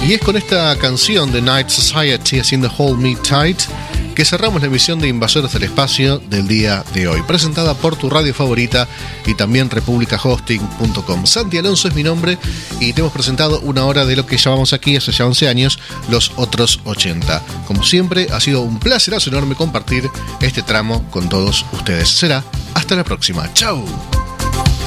Y es con esta canción de Night Society haciendo Hold Me Tight que cerramos la emisión de Invasores del Espacio del día de hoy, presentada por tu radio favorita y también republicahosting.com. Santi Alonso es mi nombre y te hemos presentado una hora de lo que llamamos aquí hace ya 11 años los otros 80. Como siempre, ha sido un placerazo enorme compartir este tramo con todos ustedes. Será hasta la próxima. ¡Chau!